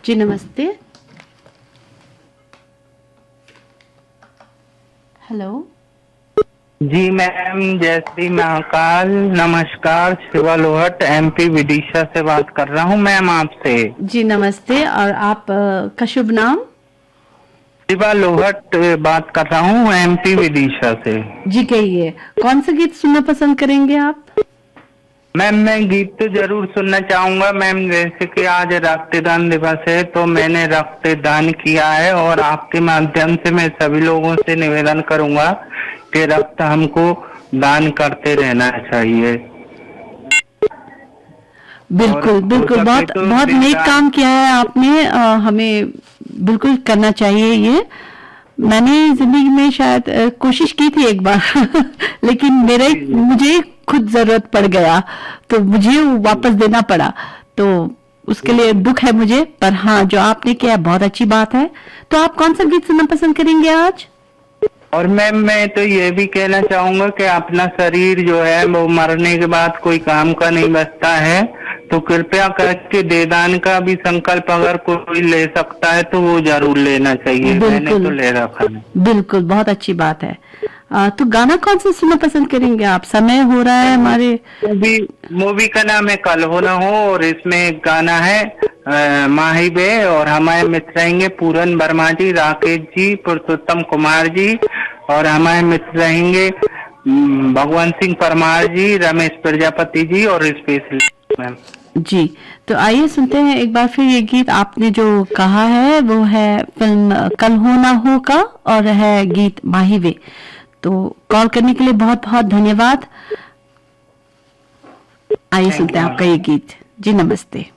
जी नमस्ते। हेलो। जी मैम, जय श्री महाकाल। नमस्कार, शिवा लोहट एमपी विदिशा से बात कर रहा हूँ मैम आपसे। जी नमस्ते। और आप का शुभ नाम? शिवा लोहट बात कर रहा हूँ एमपी विदिशा से। जी कहिए, कौन सा गीत सुनना पसंद करेंगे आप? मैम मैं गीत तो जरूर सुनना चाहूंगा मैम। जैसे कि आज रक्तदान दिवस है तो मैंने रक्तदान किया है और आपके माध्यम से मैं सभी लोगों से निवेदन करूंगा कि रक्त हमको दान करते रहना चाहिए। और बिल्कुल हो बिल्कुल, सके बहुत तो बहुत नेक देवदान। काम किया है आपने। हमें बिल्कुल करना चाहिए ये। मैंने जिंदगी में शायद कोशिश की थी एक बार लेकिन मुझे खुद जरूरत पड़ गया तो मुझे वो वापस देना पड़ा। तो उसके लिए दुख है मुझे, पर हाँ जो आपने किया बहुत अच्छी बात है। तो आप कौन सा गीत सुनना पसंद करेंगे आज? और मैम मैं तो ये भी कहना चाहूंगा कि अपना शरीर जो है वो मरने के बाद कोई काम का नहीं बचता है, तो कृपया करके देदान का भी संकल्प अगर कोई ले सकता है तो वो जरूर लेना चाहिए। मैंने तो बिल्कुल ले रखा है। बिल्कुल, बहुत अच्छी बात है। तो गाना कौन सा सुनना पसंद करेंगे आप? समय हो रहा है हमारे। मूवी मूवी का नाम है कल हो ना हो, और इसमें एक गाना है माही बे, और हमारे मित्र रहेंगे पूरन वर्मा जी, राकेश जी, पुरुषोत्तम कुमार जी, और हमारे मित्र रहेंगे भगवंत सिंह परमार जी, रमेश प्रजापति जी, और स्पेशली मैम। जी, तो आइए सुनते हैं एक बार फिर ये गीत। आपने जो कहा है वो है फिल्म कल हो ना हो का, और है गीत माही वे। तो कॉल करने के लिए बहुत बहुत धन्यवाद। आइए थैंक सुनते यू हैं मैम। आपका ये गीत। जी नमस्ते।